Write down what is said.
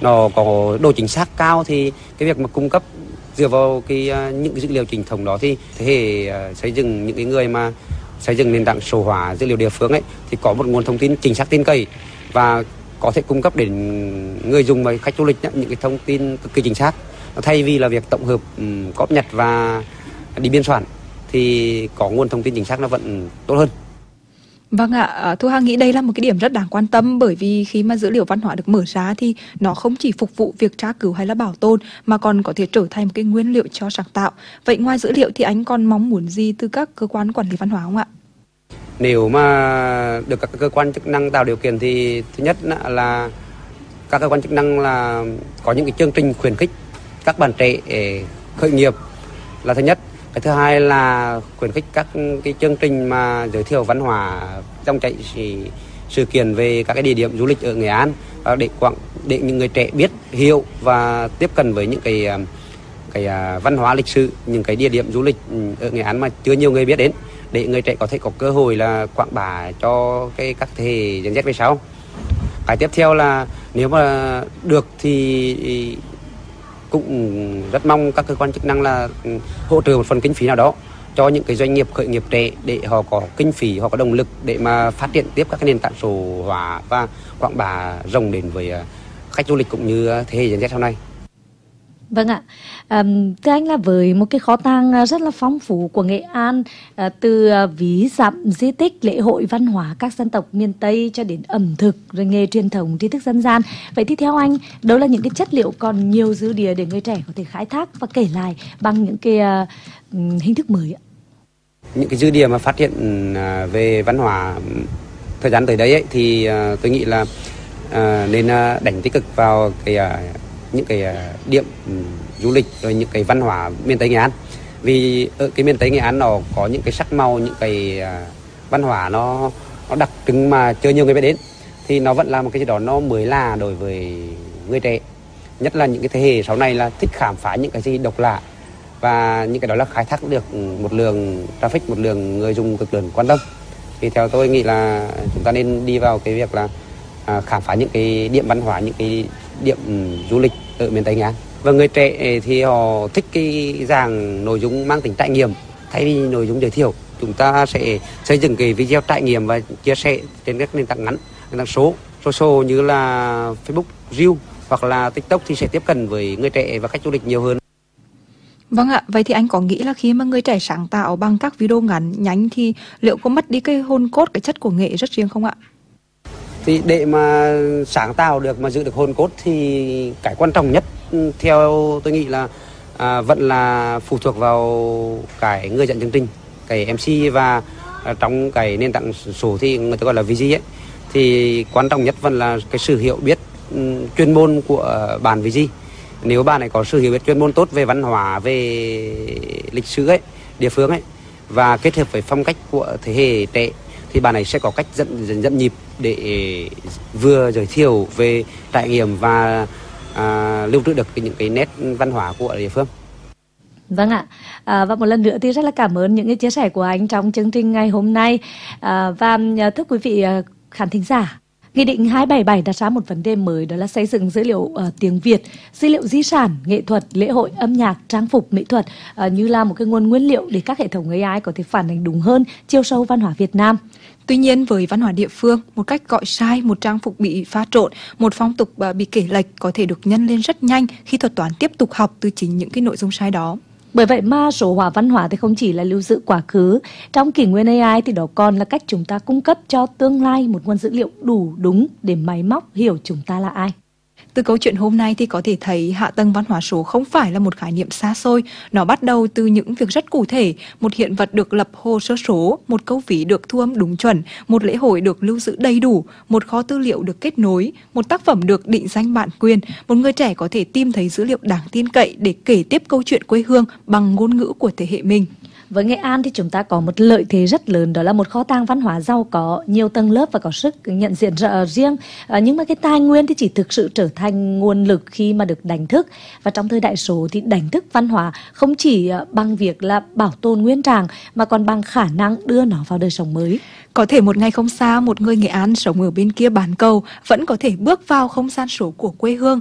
nó có độ chính xác cao, thì cái việc mà cung cấp dựa vào những cái dữ liệu chính thống đó thì thế hệ xây dựng những cái người mà xây dựng nền tảng số hóa dữ liệu địa phương ấy thì có một nguồn thông tin chính xác tin cậy và có thể cung cấp đến người dùng và khách du lịch những cái thông tin cực kỳ chính xác, thay vì là việc tổng hợp, cóp nhặt và đi biên soạn, thì có nguồn thông tin chính xác nó vẫn tốt hơn. Vâng ạ, Thu Hằng nghĩ đây là một cái điểm rất đáng quan tâm, bởi vì khi mà dữ liệu văn hóa được mở ra thì nó không chỉ phục vụ việc tra cứu hay là bảo tồn mà còn có thể trở thành một cái nguyên liệu cho sáng tạo. Vậy ngoài dữ liệu thì anh còn mong muốn gì từ các cơ quan quản lý văn hóa không ạ? Nếu mà được các cơ quan chức năng tạo điều kiện thì thứ nhất là các cơ quan chức năng là có những cái chương trình khuyến khích các bạn trẻ khởi nghiệp là thứ nhất. Cái thứ hai là khuyến khích các cái chương trình mà giới thiệu văn hóa trong chạy sự kiện về các cái địa điểm du lịch ở Nghệ An, để những người trẻ biết, hiểu và tiếp cận với những cái văn hóa lịch sử, những cái địa điểm du lịch ở Nghệ An mà chưa nhiều người biết đến, để người trẻ có thể có cơ hội là quảng bá cho các thế hệ Gen Z về sau. Cái tiếp theo là nếu mà được thì cũng rất mong các cơ quan chức năng là hỗ trợ một phần kinh phí nào đó cho những cái doanh nghiệp khởi nghiệp trẻ, để họ có kinh phí, họ có động lực để mà phát triển tiếp các cái nền tảng số hóa và quảng bá rộng đến với khách du lịch cũng như thế hệ Gen Z sau này. Vâng ạ, thưa anh là với một cái kho tàng rất là phong phú của Nghệ An, từ ví dặm, di tích, lễ hội, văn hóa các dân tộc miền Tây cho đến ẩm thực, rồi nghề truyền thống, tri thức dân gian. Vậy thì theo anh, đâu là những cái chất liệu còn nhiều dư địa để người trẻ có thể khai thác và kể lại bằng những cái hình thức mới ạ? Những cái dư địa mà phát triển về văn hóa thời gian tới đây ấy, thì tôi nghĩ là nên đánh tích cực vào những cái điểm du lịch, rồi những cái văn hóa miền Tây Nghệ An. Vì ở cái miền Tây Nghệ An nó có những cái sắc màu, những cái văn hóa nó đặc trưng mà chưa nhiều người biết đến, thì nó vẫn là một cái gì đó nó mới lạ đối với người trẻ, nhất là những cái thế hệ sau này là thích khám phá những cái gì độc lạ, và những cái đó là khai thác được một lượng traffic, một lượng người dùng cực lớn quan tâm. Thì theo tôi nghĩ là chúng ta nên đi vào cái việc là khám phá những cái điểm văn hóa, những cái điểm du lịch ở miền Tây Nghệ An. Và người trẻ thì họ thích cái dạng nội dung mang tính trải nghiệm thay vì nội dung giới thiệu. Chúng ta sẽ xây dựng cái video trải nghiệm và chia sẻ trên các nền tảng ngắn, nền tảng số, social như là Facebook, Reel hoặc là TikTok, thì sẽ tiếp cận với người trẻ và khách du lịch nhiều hơn. Vâng ạ, vậy thì anh có nghĩ là khi mà người trẻ sáng tạo bằng các video ngắn nhanh thì liệu có mất đi cái hồn cốt, cái chất của nghệ rất riêng không ạ? Thì để mà sáng tạo được mà giữ được hồn cốt thì cái quan trọng nhất theo tôi nghĩ là vẫn là phụ thuộc vào cái người dẫn chương trình, cái MC, và trong cái nền tảng số thì người ta gọi là VG ấy, thì quan trọng nhất vẫn là cái sự hiểu biết chuyên môn của bạn VG. Nếu bạn ấy có sự hiểu biết chuyên môn tốt về văn hóa, về lịch sử ấy, địa phương ấy, và kết hợp với phong cách của thế hệ trẻ, thì bạn ấy sẽ có cách dẫn nhịp để vừa giới thiệu về trải nghiệm và lưu trữ được những cái nét văn hóa của địa phương. Vâng ạ, và một lần nữa thì rất là cảm ơn những cái chia sẻ của anh trong chương trình ngày hôm nay. Và thưa quý vị khán thính giả, Nghị định 277 đặt ra một vấn đề mới, đó là xây dựng dữ liệu tiếng Việt, dữ liệu di sản, nghệ thuật, lễ hội, âm nhạc, trang phục, mỹ thuật như là một cái nguồn nguyên liệu để các hệ thống AI có thể phản ánh đúng hơn chiều sâu văn hóa Việt Nam. Tuy nhiên với văn hóa địa phương, một cách gọi sai, một trang phục bị pha trộn, một phong tục bị kể lệch có thể được nhân lên rất nhanh khi thuật toán tiếp tục học từ chính những cái nội dung sai đó. Bởi vậy mà số hóa văn hóa thì không chỉ là lưu giữ quá khứ, trong kỷ nguyên AI thì đó còn là cách chúng ta cung cấp cho tương lai một nguồn dữ liệu đủ đúng để máy móc hiểu chúng ta là ai. Từ câu chuyện hôm nay thì có thể thấy hạ tầng văn hóa số không phải là một khái niệm xa xôi. Nó bắt đầu từ những việc rất cụ thể, một hiện vật được lập hồ sơ số, một câu ví được thu âm đúng chuẩn, một lễ hội được lưu giữ đầy đủ, một kho tư liệu được kết nối, một tác phẩm được định danh bản quyền, một người trẻ có thể tìm thấy dữ liệu đáng tin cậy để kể tiếp câu chuyện quê hương bằng ngôn ngữ của thế hệ mình. Với Nghệ An thì chúng ta có một lợi thế rất lớn, đó là một kho tàng văn hóa giàu có, nhiều tầng lớp và có sức nhận diện riêng. Nhưng mà cái tài nguyên thì chỉ thực sự trở thành nguồn lực khi mà được đánh thức. Và trong thời đại số thì đánh thức văn hóa không chỉ bằng việc là bảo tồn nguyên trạng mà còn bằng khả năng đưa nó vào đời sống mới. Có thể một ngày không xa, một người Nghệ An sống ở bên kia bán cầu vẫn có thể bước vào không gian số của quê hương